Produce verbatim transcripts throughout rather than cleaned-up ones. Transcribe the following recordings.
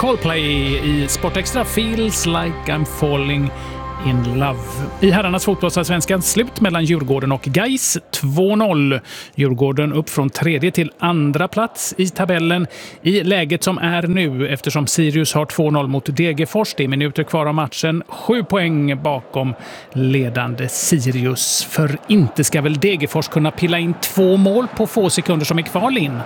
Coldplay i Sportextra Feels Like I'm Falling in Love. I herrarnas fotbollsallsvenskan slut mellan Djurgården och Gais två noll. Djurgården upp från tredje till andra plats i tabellen i läget som är nu, eftersom Sirius har två noll mot Degerfors. Det är minuter kvar av matchen. Sju poäng bakom ledande Sirius. För inte ska väl Degerfors kunna pilla in två mål på få sekunder som är kvar in.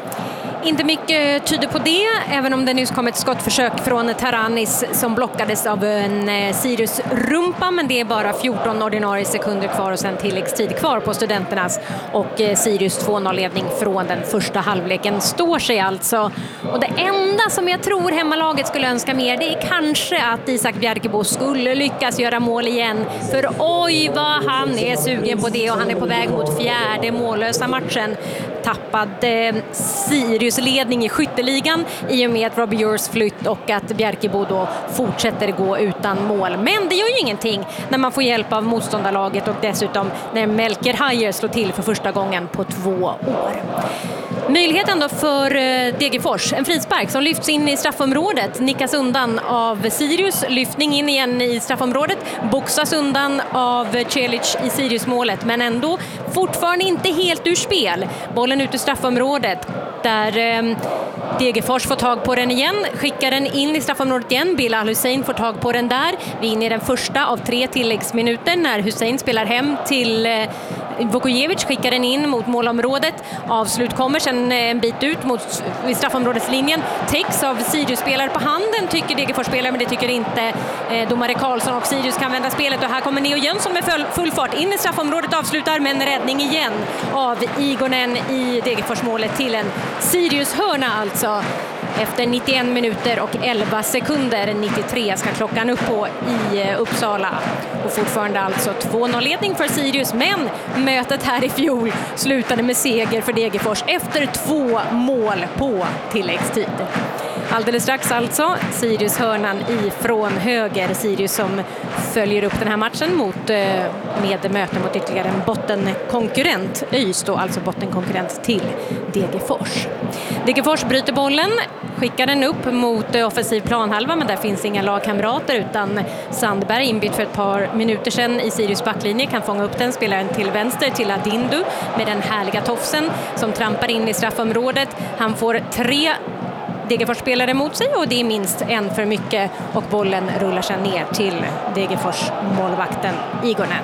Inte mycket tyder på det, även om det nyss kom ett skottförsök från Taranis som blockades av en Sirius rumpa, men det är bara fjorton ordinarie sekunder kvar och sen tilläggstid kvar på studenternas, och Sirius två noll-ledning från den första halvleken står sig alltså. Och det enda som jag tror hemmalaget skulle önska mer, det är kanske att Isak Bjerkebo skulle lyckas göra mål igen, för oj vad han är sugen på det, och han är på väg mot fjärde mållösa matchen. Tappad eh, Sirius ledning i skytteligan i och med att Robbie Ures flytt och att Bjerkebo då fortsätter gå utan mål. Men det gör ju ingenting när man får hjälp av motståndarlaget och dessutom när Melker Hajer slår till för första gången på två år. Möjligheten då för Degerfors, en frispark som lyfts in i straffområdet, nickas undan av Sirius, lyftning in igen i straffområdet, boxas undan av Celic i Sirius-målet, men ändå fortfarande inte helt ur spel. Bollen ut i straffområdet där eh, Degerfors får tag på den igen, skickar den in i straffområdet igen. Bilal Hussein får tag på den där. Vi är inne i den första av tre tilläggsminuter när Hussein spelar hem till eh, Vukojevic, skickar den in mot målområdet. Avslut kommer sen en bit ut mot straffområdeslinjen. Täcks av Sirius-spelare på handen, tycker Degerfors-spelare, men det tycker inte eh, domare Karlsson, och Sirius kan vända spelet. Och här kommer Neo Jönsson med full, full fart in i straffområdet, avslutar med en räddning igen av Igonen i Degerfors-målet till en Sirius-hörna alltså. Efter nittioen minuter och elva sekunder, nittiotre ska klockan upp på i Uppsala. Och fortfarande alltså två noll-ledning för Sirius, men mötet här i fjol slutade med seger för Degerfors efter två mål på tilläggstid. Alldeles strax alltså Sirius hörnan ifrån höger. Sirius som följer upp den här matchen mot, med möte mot ytterligare en bottenkonkurrent. ÖIS då, alltså bottenkonkurrent till Degerfors. Degerfors bryter bollen, skickar den upp mot offensiv planhalva, men där finns inga lagkamrater, utan Sandberg, inbytt för ett par minuter sedan i Sirius backlinje, kan fånga upp den, spelar den till vänster till Adindu med den härliga tofsen som trampar in i straffområdet. Han får tre Degerfors-spelare mot sig och det är minst en för mycket, och bollen rullar sig ner till Degerfors-målvakten Igonen,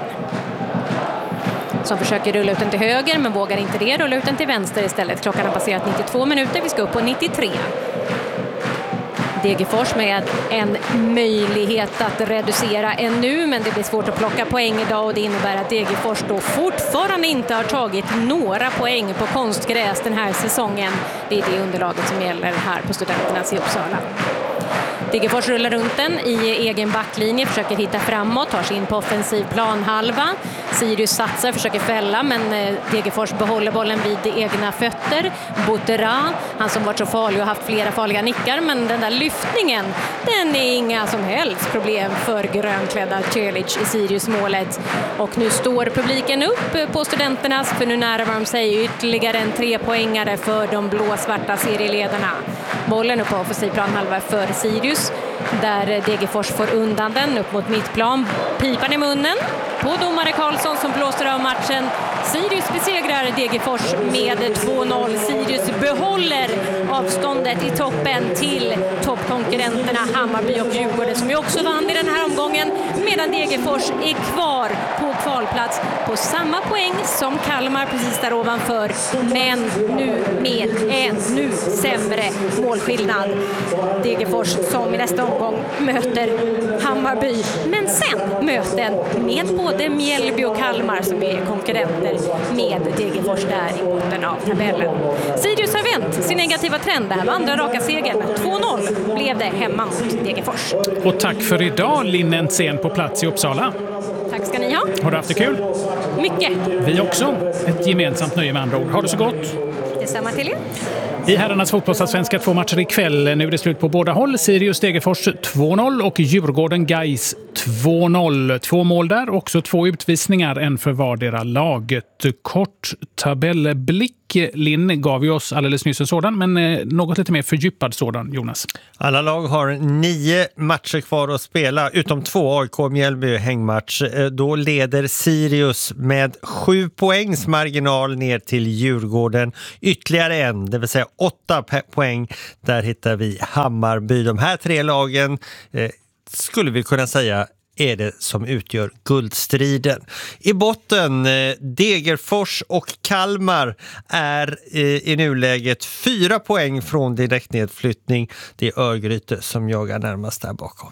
som försöker rulla ut den till höger men vågar inte det, rulla ut den till vänster istället. Klockan har passerat nittiotvå minuter, vi ska upp på nittiotre. Degerfors med en möjlighet att reducera ännu, men det blir svårt att plocka poäng idag, och det innebär att Degerfors då fortfarande inte har tagit några poäng på konstgräs den här säsongen. Det är det underlaget som gäller här på studenternas i Uppsala. Degerfors rullar runt den i egen backlinje, försöker hitta framåt, tar sig in på offensiv planhalva. Sirius satsar, försöker fälla, men Degerfors behåller bollen vid egna fötter. Botera, han som varit så farlig och haft flera farliga nickar, men den där lyftningen, den är inga som helst problem för grönklädda Celic i Sirius-målet. Och nu står publiken upp på studenternas, för nu närmar de sig ytterligare en trepoängare för de blåsvarta serieledarna. Bollen upp på offensiv planhalva för Sirius, där Degerfors får undan den upp mot mittplan. Pipan i munnen på domare Karlsson som blåser av matchen. Sirius besegrar Degerfors med två noll. Sirius behåller avståndet i toppen till toppkonkurrenterna Hammarby och Djurgården, som ju också vann i den här omgången, medan Degerfors är kvar på kvalplats på samma poäng som Kalmar precis där ovanför, men nu med ännu sämre målskillnad. Degerfors som i nästa omgång möter Hammarby, men sen möten med både Mjällby och Kalmar som är konkurrenter med Degerfors där i botten av tabellen. Sirius har vänt sin negativa trend. Det här var andra raka segern. två noll blev det hemma mot Degerfors. Och tack för idag, Linnen Sen på plats i Uppsala. Tack ska ni ha. Har du haft det kul? Mycket. Vi också. Ett gemensamt nöje med andra ord. Har det så gott. Detsamma till er. I herrarnas fotbollsallsvenska två matcher ikväll. Nu är det slut på båda håll. Sirius Degerfors två noll och Djurgården Gais två noll. Två mål där, också två utvisningar, en för vardera laget. Kort tabellblick. Mike Linn gav ju oss alldeles nyss en sådan, men eh, något lite mer fördjupad sådan, Jonas. Alla lag har nio matcher kvar att spela, utom två A I K Mjällby hängmatch. Då leder Sirius med sju poängs marginal ner till Djurgården. Ytterligare en, det vill säga åtta poäng. Där hittar vi Hammarby. De här tre lagen eh, skulle vi kunna säga är det som utgör guldstriden. I botten, eh, Degerfors och Kalmar är eh, i nuläget fyra poäng från direktnedflyttning. Det är Örgryte som jagar närmast där bakom.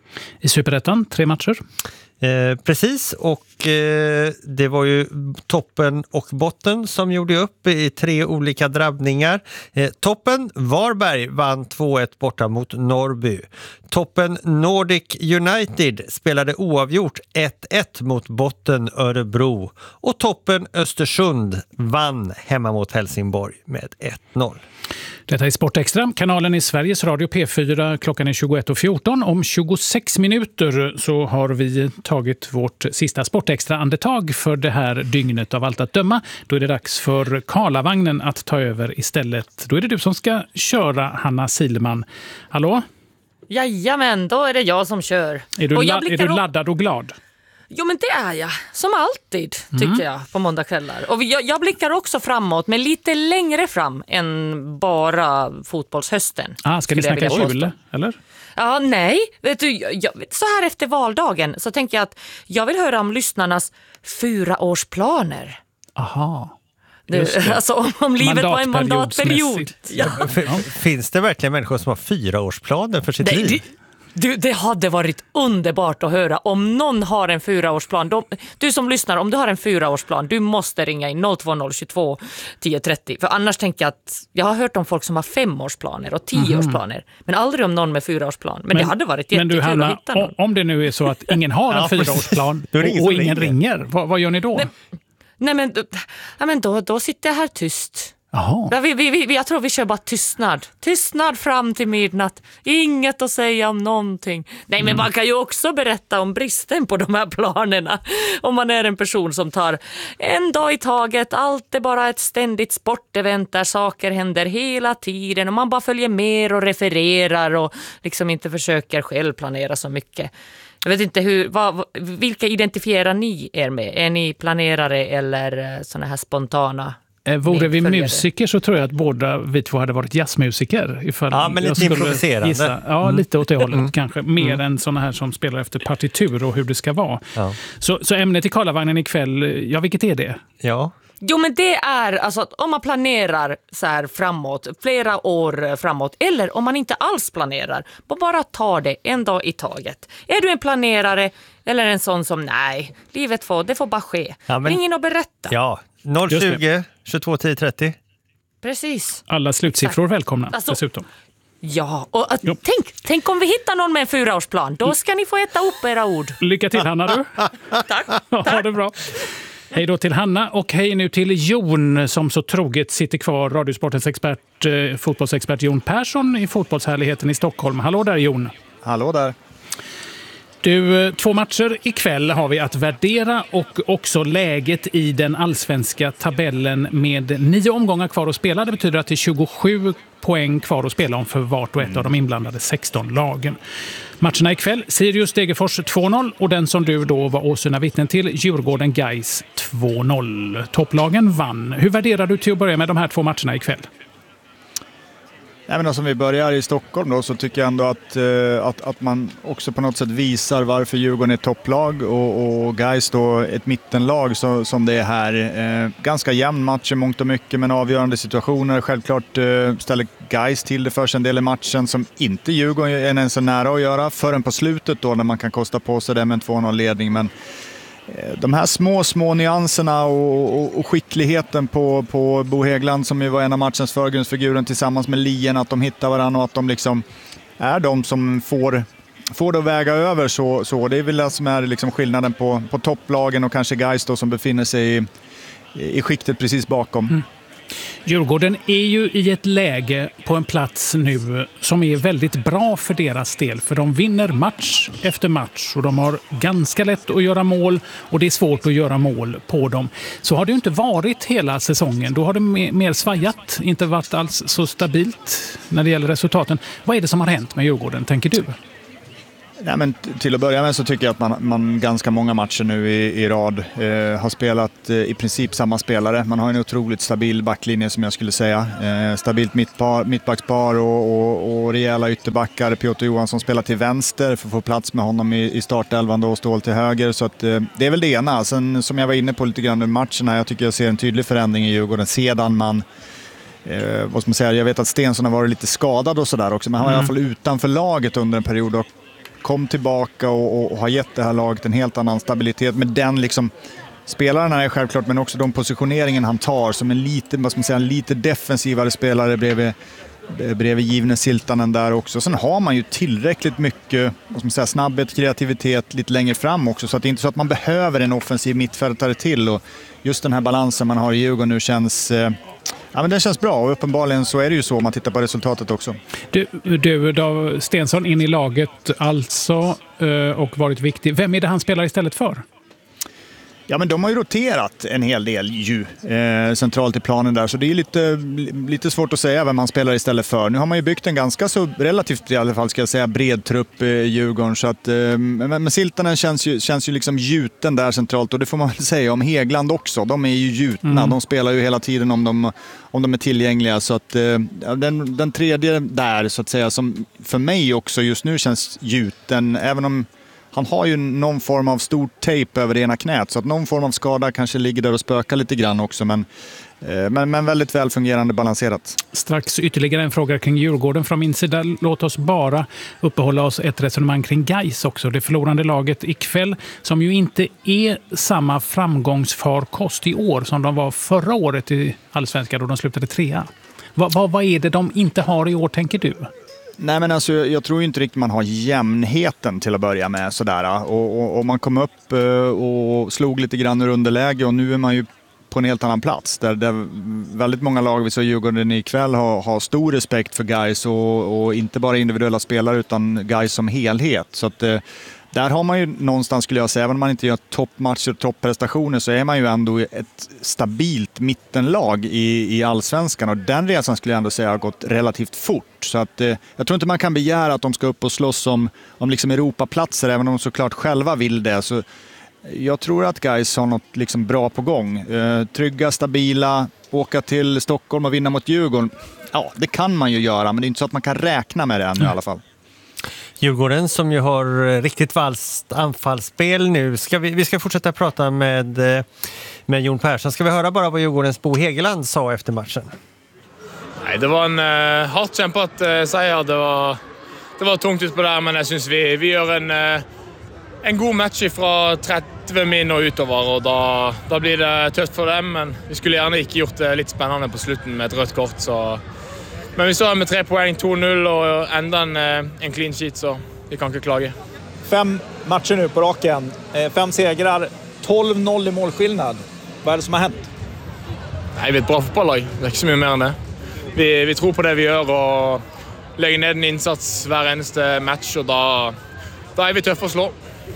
I Superettan, tre matcher. Eh, precis, och eh, det var ju toppen och botten som gjorde upp i tre olika drabbningar. Eh, toppen, Varberg, vann två ett borta mot Norrby. Toppen Nordic United spelade oavgjort ett ett mot botten Örebro. Och toppen Östersund vann hemma mot Helsingborg med ett noll. Detta är Sportextra, kanalen i Sveriges Radio P fyra. Klockan är tjugoett och fjorton. Om tjugosex minuter så har vi tagit vårt sista Sportextra-andetag för det här dygnet av allt att döma. Då är det dags för Karlavagnen att ta över istället. Då är det du som ska köra, Hanna Silman. Hallå? Jajamän, då är det jag som kör. Är du, och la- är du laddad och glad? Jo, men det är jag. Som alltid, tycker mm. jag, på måndagskvällar. Och jag, jag blickar också framåt, men lite längre fram än bara fotbollshösten. Ah, ska ni snacka jul, eller? Ja, nej. Vet du, jag, så här efter valdagen så tänker jag att jag vill höra om lyssnarnas fyraårsplaner. Aha. Du, alltså om, om livet var en mandatperiod. Ja. Finns det verkligen människor som har fyraårsplaner för sitt det, liv? Det, Du, det hade varit underbart att höra om någon har en fyraårsplan. De, du som lyssnar, om du har en fyraårsplan, du måste ringa in noll två noll tjugotvå tio trettio. För annars tänker jag att jag har hört om folk som har femårsplaner och tioårsplaner. Mm. Men aldrig om någon med fyraårsplan. Men, men det hade varit jättekul du, Hanna, att hitta någon. Om det nu är så att ingen har en ja, fyraårsplan och, och ingen ringer, ringer vad, vad gör ni då? Nej, nej men, nej, men då, då sitter jag här tyst. Ja, vi, vi, vi, jag tror vi kör bara tystnad. Tystnad fram till midnatt. Inget att säga om någonting. Nej, men mm. man kan ju också berätta om bristen på de här planerna. Om man är en person som tar en dag i taget. Allt är bara ett ständigt sportevent där saker händer hela tiden. Och man bara följer med och refererar och liksom inte försöker själv planera så mycket. Jag vet inte hur, vad, vilka identifierar ni er med? Är ni planerare eller såna här spontana? Eh, vore vi musiker så tror jag att båda vi två hade varit jazzmusiker. Ifall ja, men lite improviserande. Gissa. Ja, mm. lite åt det hållet mm. kanske. Mer mm. än såna här som spelar efter partitur och hur det ska vara. Ja. Så, så ämnet i Karlavagnen ikväll, ja, vilket är det? Ja. Jo, men det är alltså att om man planerar så här framåt, flera år framåt, eller om man inte alls planerar, bara ta det en dag i taget. Är du en planerare eller en sån som nej, livet får, det får bara ske. Ja, men, ring in och berätta. Ja, noll tjugo tjugotvå tio trettio. Precis. Alla slutsiffror välkomna alltså, dessutom. Ja, och uh, tänk, tänk om vi hittar någon med en fyraårsplan. Då ska ni få äta upp era ord. Lycka till, Hanna, du. Tack. Ha det bra. Hej då till Hanna och hej nu till Jon som så troget sitter kvar, Radiosportens expert, eh, fotbollsexpert Jon Persson i fotbollshärligheten i Stockholm. Hallå där, Jon. Hallå där. Du, två matcher ikväll har vi att värdera och också läget i den allsvenska tabellen med nio omgångar kvar att spela. Det betyder att det är tjugosju poäng kvar att spela om för vart och ett av de inblandade sexton lagen. Matcherna ikväll, Sirius Degerfors två noll och den som du då var åsyna vittnen till, Djurgården Gais två noll. Topplagen vann. Hur värderar du till att börja med de här två matcherna ikväll? Nej, men som vi börjar i Stockholm då, så tycker jag ändå att, eh, att, att man också på något sätt visar varför Djurgården är topplag och, och Gais då ett mittenlag så, som det är här. Eh, ganska jämn match i mångt och mycket, men avgörande situationer. Självklart eh, ställer Gais till det för sig en del i matchen som inte Djurgården är ens så nära att göra förrän på slutet då när man kan kosta på sig det med en två noll-ledning. Men de här små, små nyanserna och, och, och skickligheten på, på Bo Hägglund som ju var en av matchens förgrundsfiguren tillsammans med Lien, att de hittar varandra och att de liksom är de som får, får det att väga över. Så, så det är väl det som är liksom skillnaden på, på topplagen och kanske Gais då som befinner sig i, i skiktet precis bakom. Mm. Djurgården är ju i ett läge på en plats nu som är väldigt bra för deras del. För de vinner match efter match och de har ganska lätt att göra mål och det är svårt att göra mål på dem. Så har det ju inte varit hela säsongen. Då har det mer svajat, inte varit alls så stabilt när det gäller resultaten. Vad är det som har hänt med Djurgården, tänker du? Nej, men till att börja med så tycker jag att man, man ganska många matcher nu i, i rad eh, har spelat eh, i princip samma spelare. Man har en otroligt stabil backlinje som jag skulle säga. Eh, stabilt mittpar, mittbackspar och, och, och rejäla ytterbackar. Piotr Johansson spelar till vänster för att få plats med honom i, i startelvan då och Ståhl till höger. Så att, eh, det är väl det ena. Sen som jag var inne på lite grann i matcherna, jag tycker jag ser en tydlig förändring i Djurgården sedan man eh, vad ska man säga, jag vet att Stensson har varit lite skadad och sådär också, men han var mm. i alla fall utanför laget under en period och kom tillbaka och, och har gett det här laget en helt annan stabilitet med den liksom spelarna är självklart, men också de positioneringen han tar som en lite, vad ska man säga, en lite defensivare spelare bredvid, bredvid Givne Siltanen där också. Sen har man ju tillräckligt mycket, vad ska man säga, snabbhet, kreativitet lite längre fram också, så att det är inte så att man behöver en offensiv mittfältare till, och just den här balansen man har i Djurgården nu känns ja, men den känns bra, och uppenbarligen så är det ju så om man tittar på resultatet också. Du, du då Stensson in i laget alltså och varit viktig. Vem är det han spelar istället för? Ja, men de har ju roterat en hel del ju, eh, centralt i planen där, så det är lite, lite svårt att säga vem man spelar istället för. Nu har man ju byggt en ganska så relativt i alla fall ska jag säga bred trupp i eh, Djurgården, så att, eh, men, men Siltanen känns ju, känns ju liksom gjuten där centralt, och det får man väl säga om Hägglund också. De är ju gjutna, mm. de spelar ju hela tiden om de, om de är tillgängliga, så att eh, den, den tredje där så att säga som för mig också just nu känns gjuten, även om han har ju någon form av stor tejp över det ena knät, så att någon form av skada kanske ligger där och spökar lite grann också, men, men, men väldigt väl fungerande balanserat. Strax ytterligare en fråga kring Djurgården från min sida. Låt oss bara uppehålla oss ett resonemang kring Gais också. Det förlorande laget ikväll, som ju inte är samma framgångsfarkost i år som de var förra året i Allsvenskan då de slutade trea. Vad, vad, vad är det de inte har i år, tänker du? Nej, men alltså, jag tror inte riktigt man har jämnheten till att börja med sådär. Och, och, och man kom upp och slog lite grann ur underläge, och nu är man ju på en helt annan plats. Där, där väldigt många lag, vi så Djurgården ikväll, har, har stor respekt för Gais och, och inte bara individuella spelare utan Gais som helhet. Så att där har man ju någonstans, skulle jag säga, även om man inte gör toppmatcher och topprestationer, så är man ju ändå ett stabilt mittenlag i, i Allsvenskan, och den resan skulle jag ändå säga har gått relativt fort. Så att, eh, jag tror inte man kan begära att de ska upp och slåss om, om liksom Europaplatser, även om de såklart själva vill det. Så jag tror att Gais har något liksom bra på gång. Eh, trygga, stabila, åka till Stockholm och vinna mot Djurgården. Ja, det kan man ju göra, men det är inte så att man kan räkna med det ännu mm. i alla fall. Djurgården som ju har riktigt valst anfallsspel nu. Ska vi, vi ska fortsätta prata med, med Jon Persson. Ska vi höra bara vad Djurgårdens Bo Hägglund sa efter matchen? Nej, det var en uh, hårt kämpat uh, seger. Det var, det var tungt ut på där, men jag syns vi, vi gör en, uh, en god match ifrån trettio min och utover, och då, då blir det tufft för dem, men vi skulle gärna inte gjort det lite spännande på slutten med ett rött kort, så men vi står med tre poäng, två noll och ända en, en clean sheet, så vi kan inte klaga. Fem matcher nu på raken, fem segrar, tolv noll i målskillnad. Vad är det som har hänt? Nej, vi är ett bra fotbollslag, det är inte så mycket mer än det. Vi, vi tror på det vi gör och lägger ned en insats hver eneste match, och då, då är vi tuffa att slå.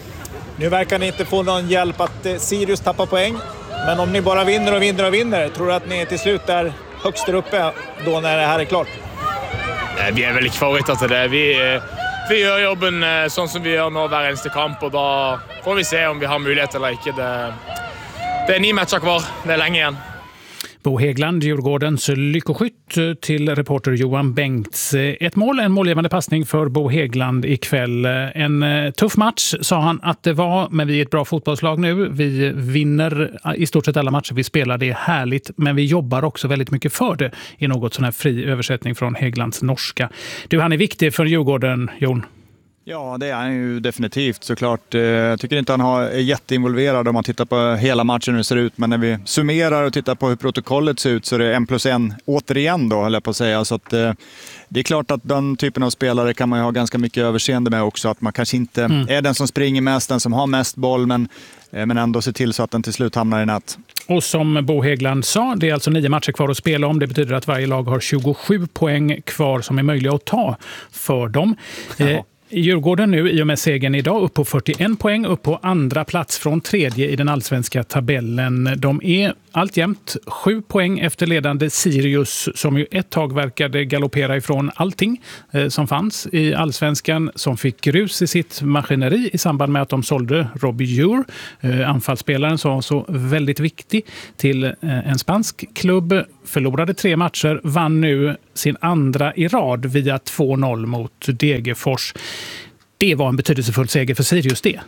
Nu verkar ni inte få någon hjälp att Sirius tappar poäng, men om ni bara vinner och vinner och vinner, tror du att ni till slut är högst där uppe då när det här är klart? Nej, vi är väl favoriter till det. Vi, vi gör jobben sånn som vi gör nå hver eneste kamp, och då får vi se om vi har möjlighet eller inte. Det, det är nio matcher kvar, det är länge igen. Bo Hägglund, Djurgårdens lyckoskytt, till reporter Johan Bengts. Ett mål, en målgivande passning för Bo Hägglund ikväll. En tuff match sa han att det var, men vi är ett bra fotbollslag nu. Vi vinner i stort sett alla matcher vi spelar, det är härligt, men vi jobbar också väldigt mycket för det, i något sån här fri översättning från Hägglunds norska. Du, han är viktig för Djurgården, Jon. Ja, det är han ju definitivt såklart. Jag tycker inte han har, är jätteinvolverad om man tittar på hela matchen hur det ser ut. Men när vi summerar och tittar på hur protokollet ser ut så är det en plus en återigen då, höll jag på att säga. Så att, eh, det är klart att den typen av spelare kan man ju ha ganska mycket överseende med också. Att man kanske inte mm. är den som springer mest, den som har mest boll. Men men ändå se till så att den till slut hamnar i nät. Och som Bo Hägglund sa, det är alltså nio matcher kvar att spela om. Det betyder att varje lag har tjugosju poäng kvar som är möjliga att ta för dem. Eh, Djurgården nu i och med segern idag upp på fyrtioen poäng, upp på andra plats från tredje i den allsvenska tabellen. De är alltjämt sju poäng efter ledande Sirius som ju ett tag verkade galoppera ifrån allting eh, som fanns i allsvenskan, som fick grus i sitt maskineri i samband med att de sålde Robbie Djur, eh, anfallsspelaren som var så väldigt viktig, till eh, en spansk klubb. Förlorade tre matcher, vann nu sin andra i rad via två noll mot Degerfors. Det var en betydelsefull seger för Sirius det.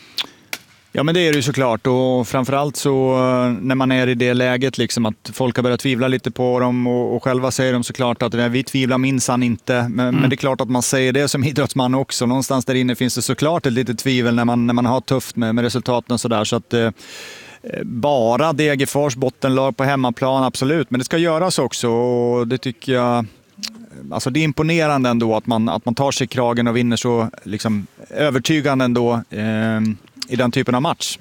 Ja, men det är det ju såklart, och framförallt så när man är i det läget liksom att folk har börjat tvivla lite på dem och, och själva säger de såklart att vi tvivlar minsann inte, men, mm. men det är klart att man säger det som idrottsman också. Någonstans där inne finns det såklart ett litet tvivel när man, när man har tufft med, med resultaten och sådär, så att eh, bara Degerfors bottenlag på hemmaplan, absolut, men det ska göras också, och det tycker jag. Alltså det är imponerande ändå att man, att man tar sig i kragen och vinner så liksom övertygande ändå eh, i den typen av match.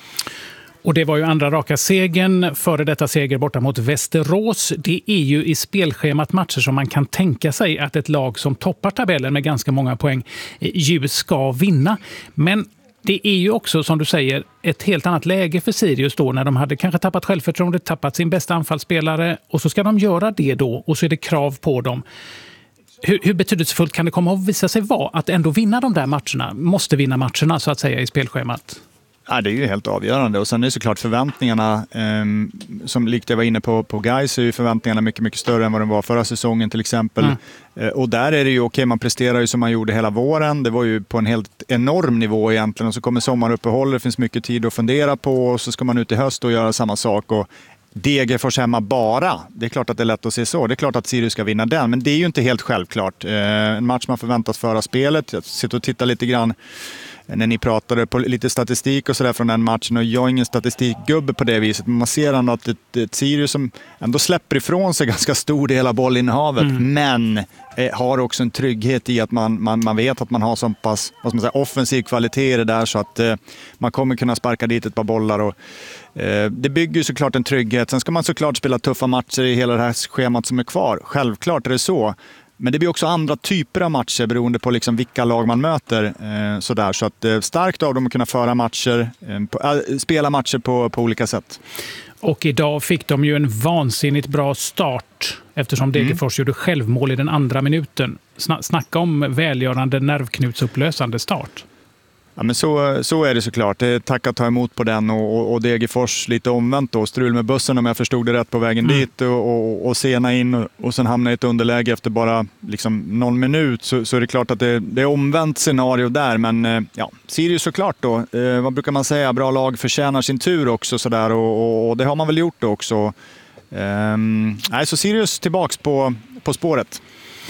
Och det var ju andra raka segern före detta seger borta mot Västerås. Det är ju i spelschemat matcher som man kan tänka sig att ett lag som toppar tabellen med ganska många poäng ju ska vinna. Men det är ju också, som du säger, ett helt annat läge för Sirius då, när de hade kanske tappat självförtroende, tappat sin bästa anfallsspelare, och så ska de göra det då, och så är det krav på dem. Hur, hur betydelsefullt kan det komma att visa sig vara att ändå vinna de där matcherna, måste vinna matcherna så att säga i spelschemat? Ja, det är ju helt avgörande, och sen är det såklart förväntningarna, eh, som likt jag var inne på på Gais, är ju förväntningarna mycket, mycket större än vad de var förra säsongen till exempel. Mm. Eh, och där är det ju okej, okay, man presterar ju som man gjorde hela våren, det var ju på en helt enorm nivå egentligen, och så kommer sommaruppehåll, det finns mycket tid att fundera på, och så ska man ut i höst och göra samma sak, och Degerfors hemma bara, det är klart att det är lätt att se så, det är klart att Sirius ska vinna den, men det är ju inte helt självklart. Eh, en match man förväntas föra spelet, jag sitter och tittar lite grann när ni pratade på lite statistik och sådär från den matchen, och jag är ingen statistikgubbe på det viset, men man ser ändå att ett, ett Sirius som ändå släpper ifrån sig ganska stor del av bollinnehavet, mm. men eh, har också en trygghet i att man, man, man vet att man har så pass, vad ska man säga, offensiv kvalitet i det där, så att eh, man kommer kunna sparka dit ett par bollar, och eh, det bygger ju såklart en trygghet. Sen ska man såklart spela tuffa matcher i hela det här schemat som är kvar, självklart är det så. Men det blir också andra typer av matcher beroende på liksom vilka lag man möter. Eh, sådär. Så att, eh, starkt av dem att kunna föra matcher, eh, på, äh, spela matcher på, på olika sätt. Och idag fick de ju en vansinnigt bra start eftersom Degerfors mm. gjorde självmål i den andra minuten. Snacka om välgörande, nervknutsupplösande start. Ja, men så, så är det såklart. Det är tack att ta emot på den, och, och, och Degerfors lite omvänt då. Strul med bussen om jag förstod det rätt på vägen mm. dit, och, och, och sena in och, och sen hamna i ett underläge efter bara liksom någon minut, så, så är det klart att det, det är omvänt scenario där. Men ja, Sirius såklart då. Eh, vad brukar man säga? Bra lag förtjänar sin tur också sådär, och, och, och det har man väl gjort då också. Eh, nej, så Sirius tillbaks på, på spåret.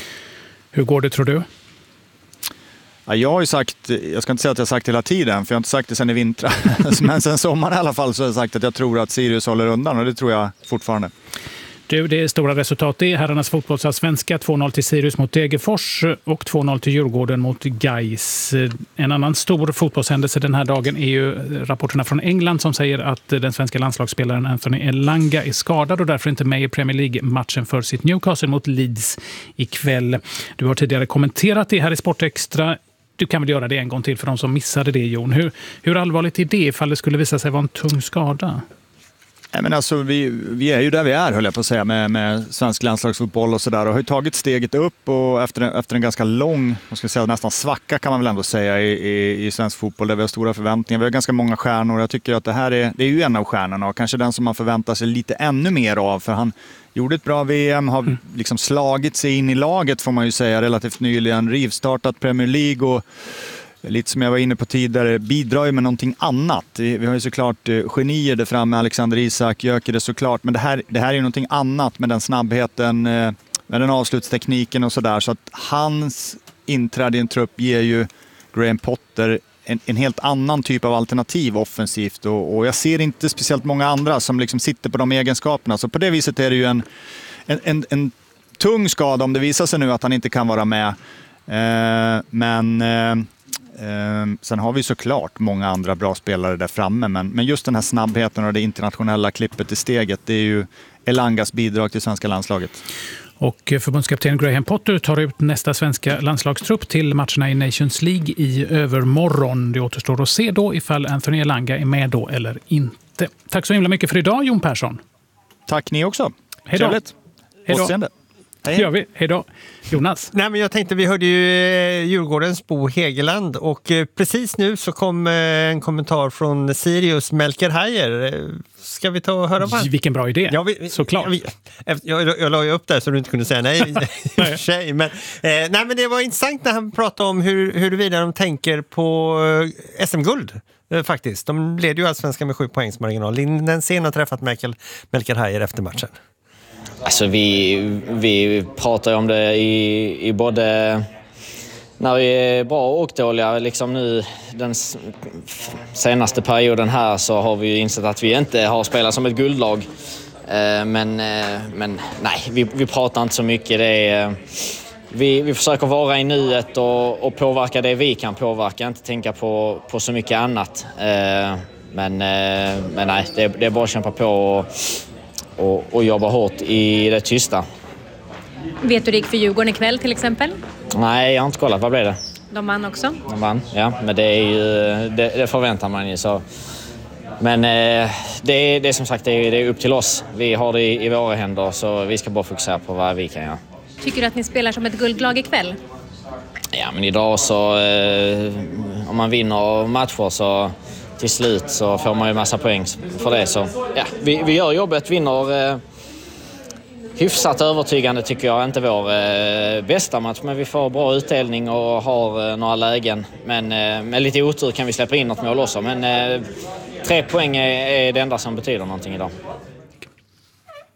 Hur går det tror du? Ja, jag har ju sagt, jag ska inte säga att jag har sagt hela tiden, för jag har inte sagt det sen i vintrar. Men sen sommaren i alla fall så har jag sagt att jag tror att Sirius håller undan, och det tror jag fortfarande. Du, det är stora resultat i herrarnas fotbollsallsvenska. två noll till Sirius mot Degerfors och två noll till Djurgården mot Gais. En annan stor fotbollshändelse den här dagen är ju rapporterna från England som säger att den svenska landslagsspelaren Anthony Elanga är skadad och därför inte med i Premier League-matchen för sitt Newcastle mot Leeds ikväll. Du har tidigare kommenterat det här i Sportextra. Du kan väl göra det en gång till för de som missade det, Jon. Hur, hur allvarligt är det ifall det skulle visa sig vara en tung skada? Nej, men alltså, vi, vi är ju där vi är, höll jag på att säga, med, med svensk landslagsfotboll och sådär, och har ju tagit steget upp, och efter en, efter en ganska lång, vad ska jag säga, nästan svacka kan man väl ändå säga i, i, i svensk fotboll, där vi har stora förväntningar. Vi har ganska många stjärnor, jag tycker att det här är, det är ju en av stjärnorna, och kanske den som man förväntar sig lite ännu mer av, för han gjorde ett bra V M, har liksom slagit sig in i laget får man ju säga relativt nyligen, rivstartat Premier League, och lite som jag var inne på tidigare, bidrar ju med någonting annat. Vi har ju såklart genier där framme, Alexander Isak, Jöke det såklart, men det här, det här är ju någonting annat med den snabbheten, med den avslutstekniken och sådär, så att hans inträde i en trupp ger ju Graham Potter en, en helt annan typ av alternativ offensivt, och, och jag ser inte speciellt många andra som liksom sitter på de egenskaperna, så på det viset är det ju en, en, en, en tung skada om det visar sig nu att han inte kan vara med. Eh, men eh, Eh, sen har vi såklart många andra bra spelare där framme, men, men just den här snabbheten och det internationella klippet i steget, det är ju Elangas bidrag till svenska landslaget. Och förbundskapten Graham Potter tar ut nästa svenska landslagstrupp till matcherna i Nations League i övermorgon. Det återstår att se då ifall Anthony Elanga är med då eller inte. Tack så himla mycket för idag, Jon Persson. Tack ni också. Hej då. Trevligt. Återseende. Hej. Gör vi. Hej då. Jonas? Nej, men jag tänkte, vi hörde ju Djurgårdens Bo Hegeland och precis nu så kom en kommentar från Sirius Melker Hajer. Ska vi ta och höra vad? Vilken bra idé, ja, vi, såklart. Vi, jag, jag, jag la ju upp där så du inte kunde säga nej. nej. Sig, men, eh, nej men det var intressant när han pratade om hur, huruvida de tänker på S M-guld. Eh, faktiskt. De leder ju allsvenskan med sju poängs marginal. Den sen har träffat Melker, Melker Hajer efter matchen. Alltså vi, vi pratar ju om det i, i både när vi är bra och dåliga. Liksom nu den senaste perioden här så har vi ju insett att vi inte har spelat som ett guldlag. Men, men nej, vi, vi pratar inte så mycket. Det är, vi, vi försöker vara i nuet och, och påverka det vi kan påverka. Inte tänka på, på så mycket annat. Men, men nej, det, det är bara att kämpa på och Och, och jobba hårt i det tysta. Vet du det gick för Djurgården ikväll till exempel? Nej, jag har inte kollat. Vad blev det? De vann också. De vann, ja. Men det är ju, det, det förväntar man ju. Så. Men eh, det, är, det är som sagt det är, det är upp till oss. Vi har det i, i våra händer så vi ska bara fokusera på vad vi kan göra. Tycker du att ni spelar som ett guldlag ikväll? Ja, men idag så eh, om man vinner matcher så till slut så får man ju massa poäng för det. Så, ja, vi, vi gör jobbet, vinner eh, hyfsat övertygande tycker jag. Inte vår eh, bästa match, men vi får bra utdelning och har eh, några lägen. Men eh, med lite otur kan vi släppa in något mål också. Men eh, tre poäng är, är det enda som betyder någonting idag.